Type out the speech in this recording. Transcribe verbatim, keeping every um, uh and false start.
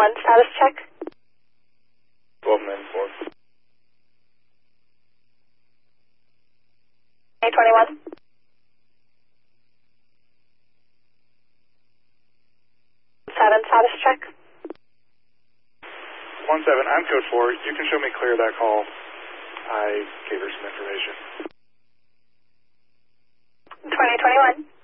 one, status check. twelve ninety-four. A twenty-one. seven, status check. one seven, I'm code four. You can show me clear of that call. I gave her some information. twenty twenty-one.